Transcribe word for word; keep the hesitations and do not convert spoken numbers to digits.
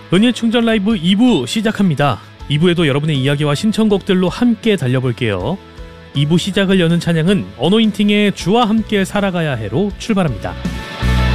은일 충전 라이브 이 부 시작합니다. 이 부에도 여러분의 이야기와 신청곡들로 함께 달려볼게요. 이 부 시작을 여는 찬양은 어노인팅의 주와 함께 살아가야 해로 출발합니다.